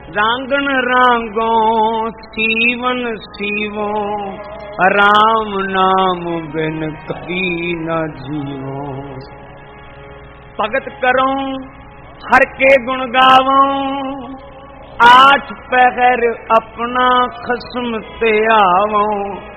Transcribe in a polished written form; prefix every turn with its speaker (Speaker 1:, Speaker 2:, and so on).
Speaker 1: रांगण रांगो सीवन सीवो, राम नाम बिन कभी न जीवो। भगत करो हर के गुण गावो, आठ पहर अपना खसम ते आवो।